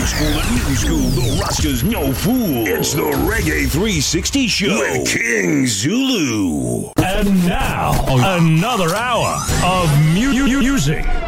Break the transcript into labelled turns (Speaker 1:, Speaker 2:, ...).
Speaker 1: school and new school, the Rasta's no fool. It's the Reggae 360 Show with King Zulu.
Speaker 2: And now, another hour of music